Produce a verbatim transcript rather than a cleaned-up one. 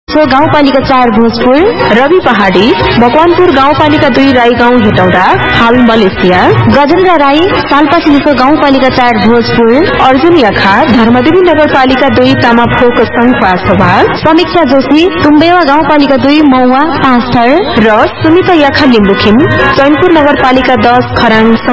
so गाउँपालिका चार भोजपुर, रवि पहाडी, मकवानपुर गाउँपालिका दुई राई गाउँ हेटौडा हाल मलेसिया, गजेन्द्र राई सालपासी गाउँपालिका चार भोजपुर, अर्जुन याखा धर्मदेवी नगरपालिका दुई तामाफोक संघ सभा, समीक्षा जोशी तुम्बेवा गाउँपालिका दुई मौवा पाँच थर र सुमिता याखा लिम्बुखिम चैनपुर नगरपालिका दस खराङ